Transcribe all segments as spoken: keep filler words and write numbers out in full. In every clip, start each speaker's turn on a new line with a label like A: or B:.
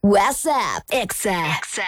A: WhatsApp Exa. Exa.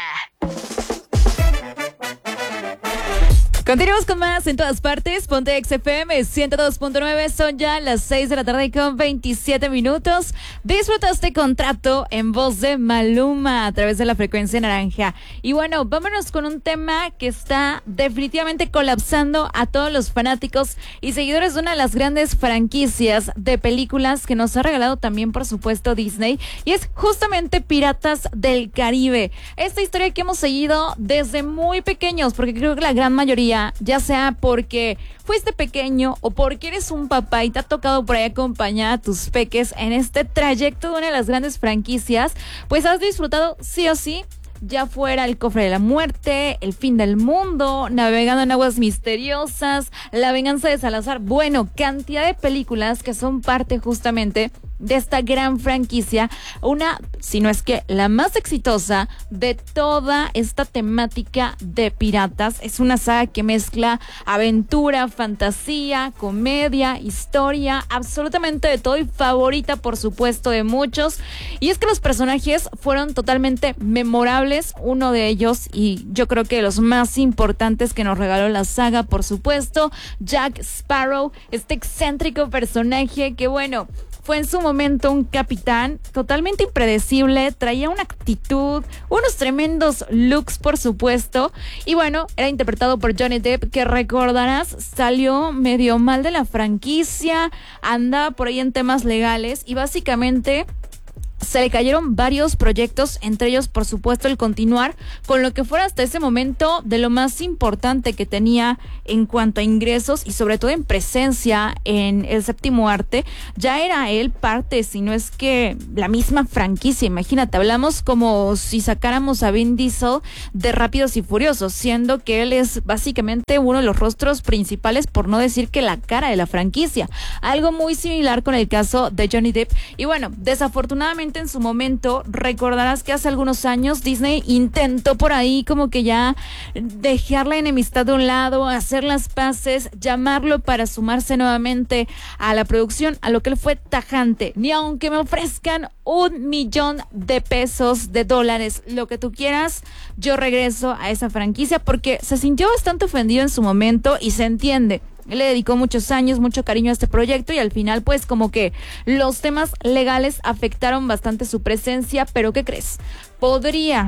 B: Continuamos con más en todas partes. Ponte X F M ciento dos punto nueve. Son ya las seis de la tarde con veintisiete minutos. Disfruta este contrato en voz de Maluma a través de la frecuencia naranja. Y bueno, vámonos con un tema que está definitivamente colapsando a todos los fanáticos y seguidores de una de las grandes franquicias de películas que nos ha regalado también, por supuesto, Disney. Y es justamente Piratas del Caribe. Esta historia que hemos seguido desde muy pequeños, porque creo que la gran mayoría, ya sea porque fuiste pequeño o porque eres un papá y te ha tocado por ahí acompañar a tus peques en este trayecto de una de las grandes franquicias, pues has disfrutado sí o sí, ya fuera El Cofre de la Muerte, El Fin del Mundo, Navegando en Aguas Misteriosas, La Venganza de Salazar. Bueno, cantidad de películas que son parte justamente de esta gran franquicia, una, si no es que la más exitosa de toda esta temática de piratas. Es una saga que mezcla aventura, fantasía, comedia, historia, absolutamente de todo, y favorita, por supuesto, de muchos. Y es que los personajes fueron totalmente memorables, uno de ellos, y yo creo que los más importantes que nos regaló la saga, por supuesto, Jack Sparrow, este excéntrico personaje que, bueno, fue en su momento un capitán totalmente impredecible, traía una actitud, unos tremendos looks, por supuesto, y bueno, era interpretado por Johnny Depp, que recordarás salió medio mal de la franquicia, andaba por ahí en temas legales y básicamente se le cayeron varios proyectos, entre ellos, por supuesto, el continuar con lo que fuera hasta ese momento de lo más importante que tenía en cuanto a ingresos y sobre todo en presencia en el séptimo arte. Ya era él parte, si no es que la misma franquicia. Imagínate, hablamos como si sacáramos a Vin Diesel de Rápidos y Furiosos, siendo que él es básicamente uno de los rostros principales, por no decir que la cara de la franquicia. Algo muy similar con el caso de Johnny Depp. Y bueno, desafortunadamente en su momento, recordarás que hace algunos años Disney intentó por ahí como que ya dejar la enemistad de un lado, hacer las paces, llamarlo para sumarse nuevamente a la producción, a lo que él fue tajante. Ni aunque me ofrezcan un millón de pesos, de dólares, lo que tú quieras, yo regreso a esa franquicia, porque se sintió bastante ofendido en su momento y se entiende. Él le dedicó muchos años, mucho cariño a este proyecto y al final pues como que los temas legales afectaron bastante su presencia. Pero ¿qué crees? Podría,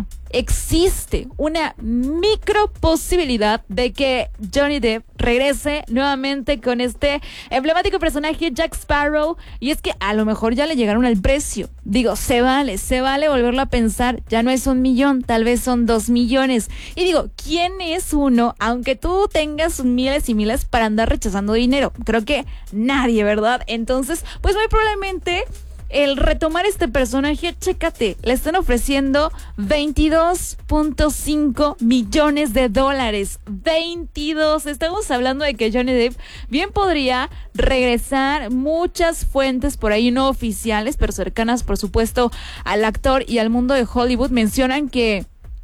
B: existe una micro posibilidad de que Johnny Depp regrese nuevamente con este emblemático personaje Jack Sparrow, y es que a lo mejor ya le llegaron al precio. Digo, se vale, se vale volverlo a pensar, ya no es un millón, tal vez son dos millones. Y digo, ¿quién es uno, aunque tú tengas miles y miles, para andar rechazando dinero? Creo que nadie, ¿verdad? Entonces, pues muy probablemente el retomar este personaje, chécate, le están ofreciendo veintidós punto cinco millones de dólares. veintidós. Estamos hablando de que Johnny Depp bien podría regresar. Muchas fuentes por ahí no oficiales, pero cercanas, por supuesto, al actor y al mundo de Hollywood, mencionan que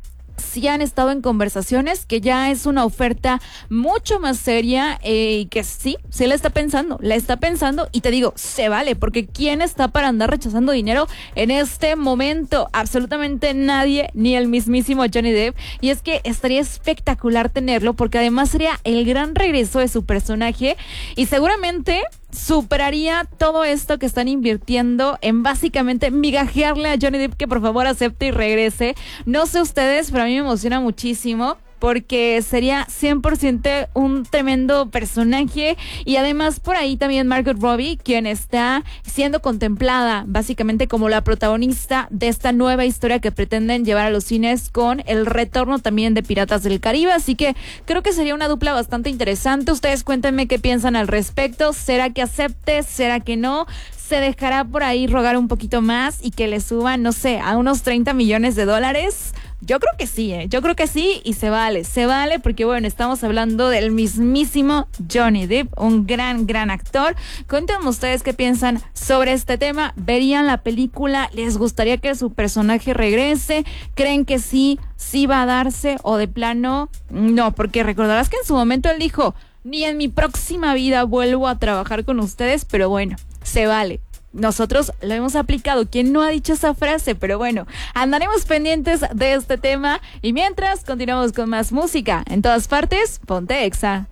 B: sí han estado en conversaciones, que ya es una oferta mucho más seria, eh, y que sí, sí la está pensando, la está pensando, y te digo, se vale, porque ¿quién está para andar rechazando dinero en este momento? Absolutamente nadie, ni el mismísimo Johnny Depp. Y es que estaría espectacular tenerlo, porque además sería el gran regreso de su personaje y seguramente superaría todo esto que están invirtiendo en básicamente migajearle a Johnny Depp que por favor acepte y regrese. No sé ustedes, pero a mí me emociona muchísimo, porque sería cien por ciento un tremendo personaje. Y además por ahí también Margot Robbie, quien está siendo contemplada básicamente como la protagonista de esta nueva historia que pretenden llevar a los cines con el retorno también de Piratas del Caribe. Así que creo que sería una dupla bastante interesante. Ustedes cuéntenme qué piensan al respecto. ¿Será que acepte? ¿Será que no? ¿Se dejará por ahí rogar un poquito más y que le suban, no sé, a unos treinta millones de dólares? Yo creo que sí, ¿eh? Yo creo que sí, y se vale, se vale, porque bueno, estamos hablando del mismísimo Johnny Depp, un gran, gran actor. Cuéntenme ustedes qué piensan sobre este tema. ¿Verían la película? ¿Les gustaría que su personaje regrese? ¿Creen que sí, sí va a darse, o de plano no? Porque recordarás que en su momento él dijo, ni en mi próxima vida vuelvo a trabajar con ustedes, pero bueno, se vale. nosotros lo hemos aplicado. ¿Quién no ha dicho esa frase? Pero bueno, andaremos pendientes de este tema y mientras continuamos con más música. En todas partes, ponte Exa.